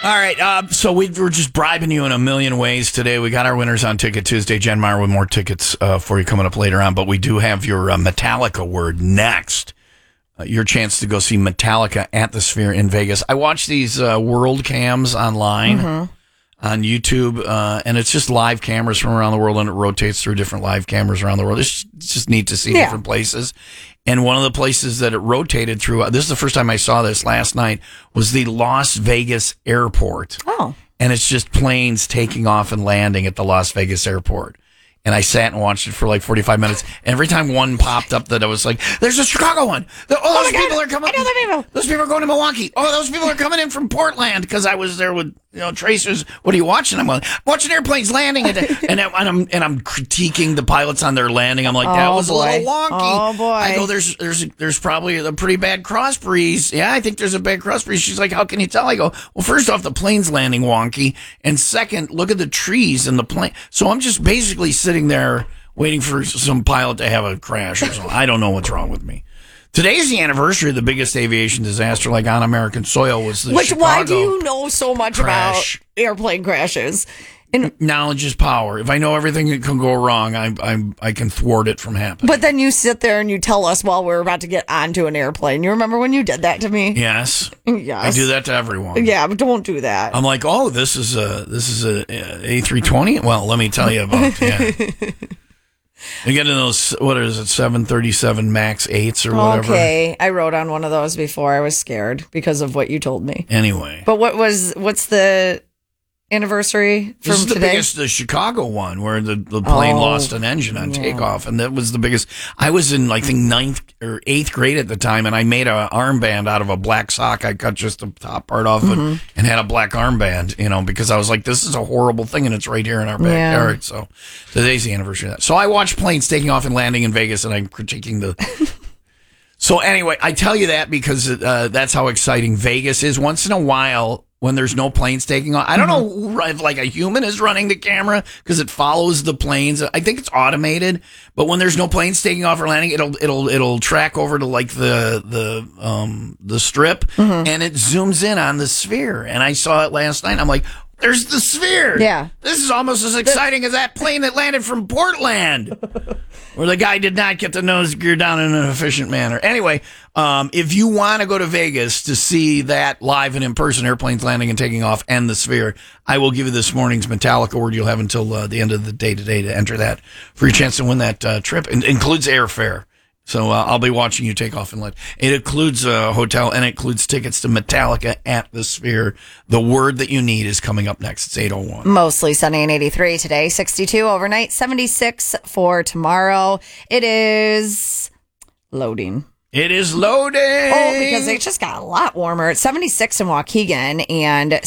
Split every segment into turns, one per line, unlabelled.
All right, so we're just bribing you in a million ways today. We got our winners on Ticket Tuesday. Jen Meyer with more tickets for you coming up later on. But we do have your Metallica word next. Your chance to go see Metallica at the Sphere in Vegas. I watch these world cams online on YouTube, and it's just live cameras from around the world, and it rotates through different live cameras around the world. It's just neat to see different places. And one of the places that it rotated through, this is the first time I saw this last night, was the Las Vegas airport.
Oh.
And it's just planes taking off and landing at the Las Vegas airport. And I sat and watched it for like 45 minutes. And every time one popped up that I was like, there's a Chicago one. Those people are coming. I know the people. Those people are going to Milwaukee. Oh, those people are coming in from Portland because I was there with tracers. What are you watching? I'm watching airplanes landing. And I'm critiquing the pilots on their landing. I'm like, that was a little wonky.
Oh, boy.
I go, there's probably a pretty bad cross breeze. Yeah, I think there's a bad cross breeze. She's like, how can you tell? I go, well, first off, the plane's landing wonky. And second, look at the trees in the plane. So I'm just basically sitting there waiting for some pilot to have a crash or something. I don't know what's wrong with me. Today's the anniversary of the biggest aviation disaster like on American soil was the Chicago
why do you know so much
crash.
about airplane crashes? And
knowledge is power. If I know everything that can go wrong, I can thwart it from happening.
But then you sit there and you tell us while we're about to get onto an airplane. You remember when you did that to me?
Yes.
Yes.
I do that to everyone.
Yeah, but don't do that.
I'm like, oh, this is a A320. Well, let me tell you about You get in those, what is it, 737 MAX 8s or whatever.
Okay, I rode on one of those before. I was scared because of what you told me.
Anyway.
But what's the anniversary from
this is
today?
The Chicago one where the plane lost an engine on takeoff, and that was the biggest. I was in, I think, 9th or 8th grade at the time, and I made an armband out of a black sock. I cut just the top part off it and had a black armband, because I was like, this is a horrible thing, and it's right here in our backyard. Yeah. So today's the anniversary of that. So I watched planes taking off and landing in Vegas, and I'm critiquing the... So anyway, I tell you that because that's how exciting Vegas is. Once in a while, when there's no planes taking off, I don't know if like a human is running the camera because it follows the planes. I think it's automated, but when there's no planes taking off or landing, it'll track over to like the strip and it zooms in on the Sphere. And I saw it last night. I'm like, there's the Sphere.
Yeah.
This is almost as exciting as that plane that landed from Portland. Where the guy did not get the nose gear down in an efficient manner. Anyway, if you want to go to Vegas to see that live and in person, airplanes landing and taking off, and the Sphere, I will give you this morning's Metallica word. You'll have until the end of the day today to enter that for your chance to win that trip. It includes airfare. So I'll be watching you take off and land. It includes a hotel and it includes tickets to Metallica at the Sphere. The word that you need is coming up next. It's 8:01.
Mostly sunny and 83 today, 62 overnight, 76 for tomorrow. It is loading.
It is loading.
Oh, because it just got a lot warmer. It's 76 in Waukegan and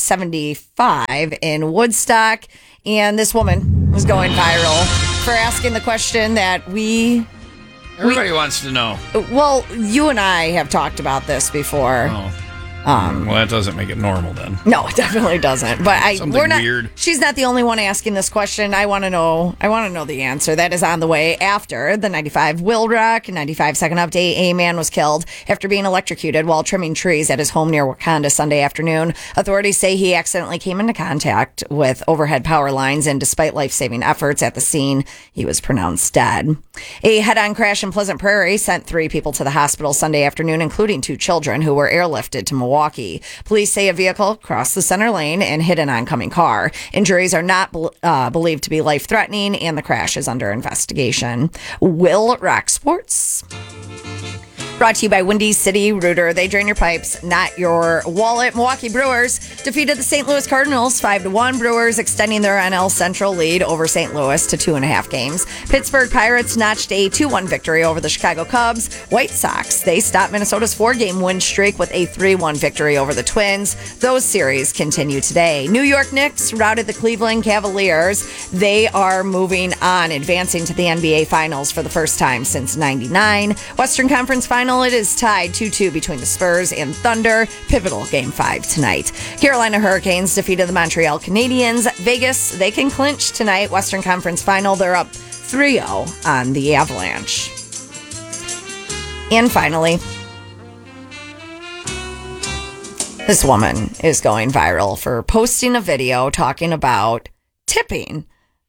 75 in Woodstock. And this woman was going viral for asking the question that
Everybody wants to know.
Well, you and I have talked about this before.
Oh. Well, that doesn't make it normal then.
No, it definitely doesn't. But we're not.
Weird.
She's not the only one asking this question. I want to know the answer. That is on the way after the 95 Will Rock 95 second update. A man was killed after being electrocuted while trimming trees at his home near Wakanda Sunday afternoon. Authorities say he accidentally came into contact with overhead power lines, and despite life-saving efforts at the scene, he was pronounced dead. A head-on crash in Pleasant Prairie sent 3 people to the hospital Sunday afternoon, including 2 children who were airlifted to Milwaukee. Police say a vehicle crossed the center lane and hit an oncoming car. Injuries are not believed to be life-threatening, and the crash is under investigation. Will Rock Sports. Brought to you by Windy City Rooter. They drain your pipes, not your wallet. Milwaukee Brewers defeated the St. Louis Cardinals 5-1. Brewers extending their NL Central lead over St. Louis to 2.5 games. Pittsburgh Pirates notched a 2-1 victory over the Chicago Cubs. White Sox, they stopped Minnesota's 4-game win streak with a 3-1 victory over the Twins. Those series continue today. New York Knicks routed the Cleveland Cavaliers. They are moving on, advancing to the NBA Finals for the first time since '99. Western Conference Final. It is tied 2-2 between the Spurs and Thunder. Pivotal Game 5 tonight. Carolina Hurricanes defeated the Montreal Canadiens. Vegas, they can clinch tonight. Western Conference Final. They're up 3-0 on the Avalanche. And finally, This woman is going viral for posting a video talking about tipping.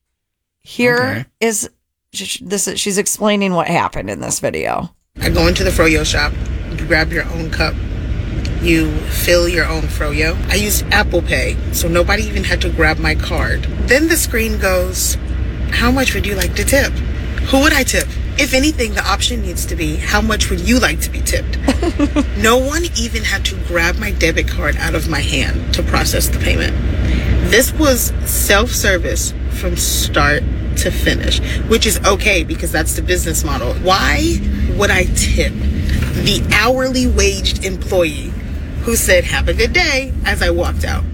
Here is she's explaining what happened in this video.
I go into the froyo shop, you grab your own cup, you fill your own froyo. I used Apple Pay, so nobody even had to grab my card. Then the screen goes, how much would you like to tip? Who would I tip? If anything, the option needs to be, how much would you like to be tipped? No one even had to grab my debit card out of my hand to process the payment. This was self-service from start to finish, which is okay because that's the business model. Why would I tip the hourly waged employee who said, have a good day, as I walked out?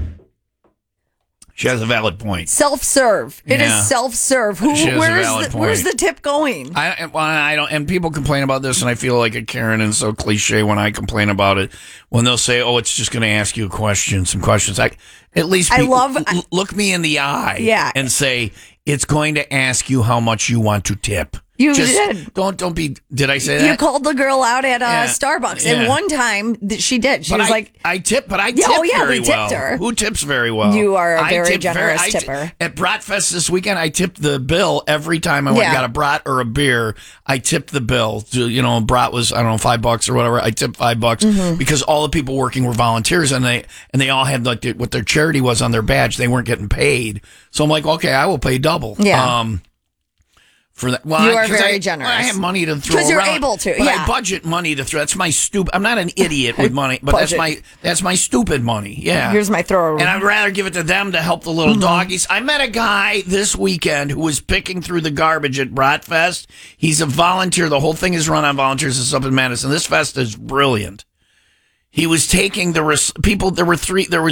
She has a valid point.
Self-serve. It is self-serve. Where's the tip going?
I don't. And people complain about this, and I feel like a Karen and so cliche when I complain about it. When they'll say, "Oh, it's just going to ask you a question, some questions." At least look me in the eye, and say it's going to ask you how much you want to tip.
You did.
Don't be. Did I say that?
You called the girl out at Starbucks, and one time she did. She was like,
"I tip, but I tip very well."
Tipped her.
Who tips very well?
You are a very generous tipper.
At Bratfest this weekend, I tipped the bill every time I went and got a brat or a beer. I tipped the bill. Brat was $5 or whatever. I tipped $5 because all the people working were volunteers, and they all had like what their charity was on their badge. They weren't getting paid, so I'm like, okay, I will pay double.
Yeah.
For that,
you are very generous.
I have money to throw around.
Because you're able to.
But I budget money to throw. That's my stupid. I'm not an idiot with money, but that's my stupid money. Yeah.
Here's my throw.
And I'd rather give it to them to help the little doggies. I met a guy this weekend who was picking through the garbage at Bratfest. He's a volunteer. The whole thing is run on volunteers. It's up in Madison. This fest is brilliant. He was taking people. There was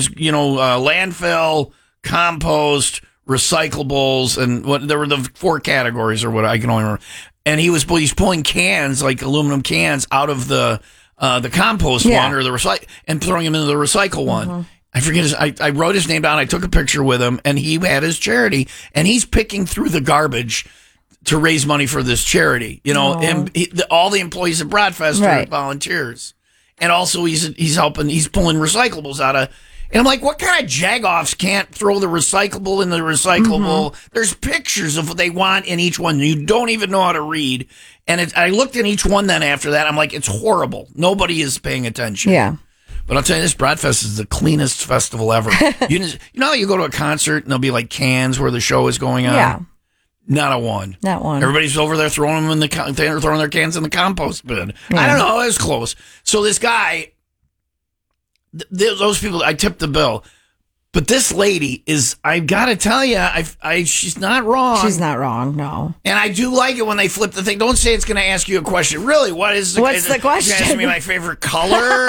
landfill, compost, recyclables, and there were the 4 categories or what I can only remember. And he's pulling cans, like aluminum cans, out of the compost one or the recycle and throwing them into the recycle one. I forget I wrote his name down. I took a picture with him, and he had his charity, and he's picking through the garbage to raise money for this charity. And all the employees at Bratfest are volunteers, and also he's helping. He's pulling recyclables out of. And I'm like, what kind of jagoffs can't throw the recyclable in the recyclable? There's pictures of what they want in each one. You don't even know how to read. And I looked in each one then after that. I'm like, it's horrible. Nobody is paying attention.
Yeah.
But I'll tell you this, Bratfest is the cleanest festival ever. You know how you go to a concert and there'll be like cans where the show is going on? Yeah. Not a one.
Not one.
Everybody's over there throwing them throwing their cans in the compost bin. Yeah. I don't know. It was close. So this guy... Those people, I tipped the bill. But this lady is, I've got to tell you, she's not wrong.
She's not wrong, no.
And I do like it when they flip the thing. Don't say it's going to ask you a question. Really, what's the question? You're asking me my favorite color?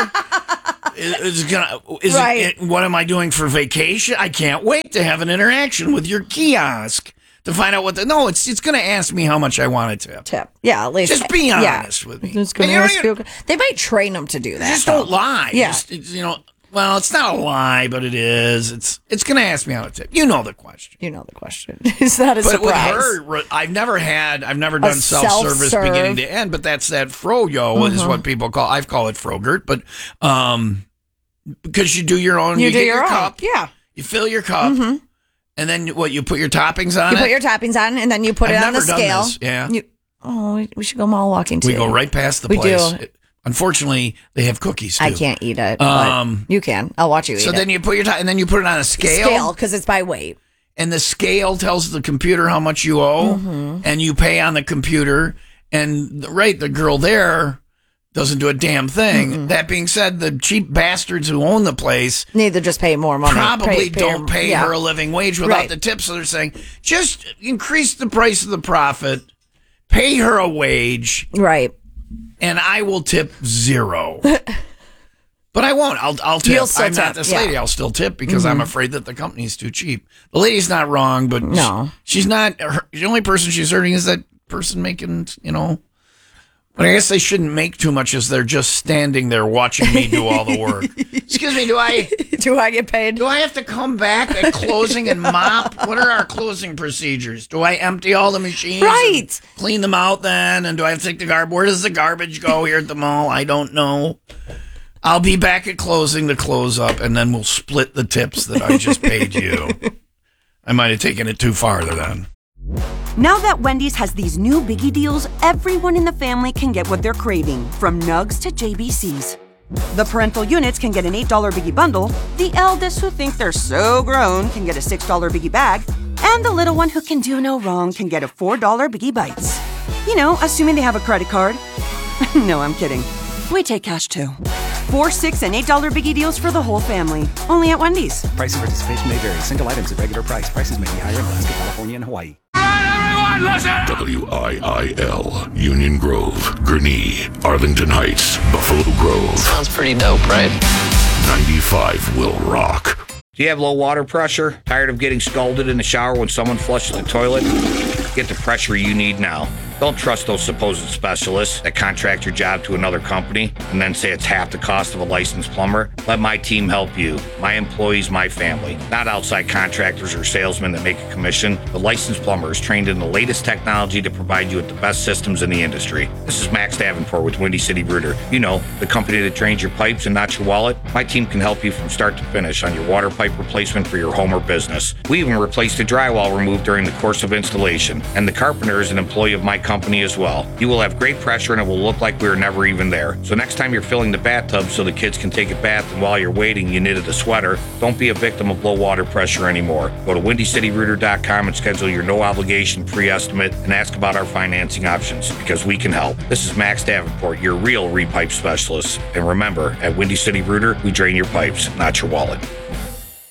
What am I doing for vacation? I can't wait to have an interaction with your kiosk to find out it's going to ask me how much I want to tip.
Yeah, at least.
Just be honest with me.
They might train them to do that.
Just don't lie. Yeah. Well, it's not a lie, but it is. It's going to ask me how to tip. You know the question.
It's not a surprise.
But with her, I've never done self-service beginning to end, but that's that froyo is what people call. I call it frogurt, but because you do your own. You get your cup.
Yeah.
You fill your cup. And then you put your toppings on it?
You put your toppings on, and then you put it on the scale.
This. Yeah.
We should go mall walking too.
We go right past the place. We do. Unfortunately, they have cookies too.
I can't eat it, but you can. I'll watch you eat it.
So then you put and then you put it on a scale?
Because it's by weight.
And the scale tells the computer how much you owe, and you pay on the computer. And the girl there doesn't do a damn thing. That being said, the cheap bastards who own the place
need to just pay more money.
Probably don't pay her a living wage without the tips. So they're saying, just increase the price of the profit, pay her a wage, and I will tip 0. But I won't. I'll tip. I'm not this lady. I'll still tip because I'm afraid that the company's too cheap. The lady's not wrong, but she's not. The only person she's hurting is that person making, But I guess they shouldn't make too much as they're just standing there watching me do all the work. Excuse me, do I
get paid?
Do I have to come back at closing and mop? What are our closing procedures? Do I empty all the machines?
Right.
Clean them out then? And do I have to take the garbage? Where does the garbage go here at the mall? I don't know. I'll be back at closing to close up, and then we'll split the tips that I just paid you. I might have taken it too far then.
Now that Wendy's has these new biggie deals, everyone in the family can get what they're craving, from nugs to JBCs. The parental units can get an $8 biggie bundle, the eldest who think they're so grown can get a $6 biggie bag, and the little one who can do no wrong can get a $4 biggie bites. You know, assuming they have a credit card. No, I'm kidding. We take cash too. 4, $6, and $8 biggie deals for the whole family. Only at Wendy's.
Price and participation may vary. Single items at regular price. Prices may be higher in Alaska, California, and Hawaii.
WIIL, Union Grove, Gurnee, Arlington Heights, Buffalo Grove.
Sounds pretty dope, right?
95 will rock.
Do you have low water pressure? Tired of getting scalded in the shower when someone flushes the toilet? Get the pressure you need now. Don't trust those supposed specialists that contract your job to another company and then say it's half the cost of a licensed plumber. Let my team help you. My employees, my family. Not outside contractors or salesmen that make a commission. The licensed plumber is trained in the latest technology to provide you with the best systems in the industry. This is Max Davenport with Windy City Rooter. You know, the company that drains your pipes and not your wallet. My team can help you from start to finish on your water pipe replacement for your home or business. We even replaced the drywall removed during the course of installation. And the carpenter is an employee of my company as well. You will have great pressure and it will look like we were never even there. So next time you're filling the bathtub so the kids can take a bath and while you're waiting you knitted a sweater, don't be a victim of low water pressure anymore. Go to WindyCityRooter.com and schedule your no obligation free estimate and ask about our financing options because we can help. This is Max Davenport, your real repipe specialist. And remember, at Windy City Rooter, we drain your pipes, not your wallet.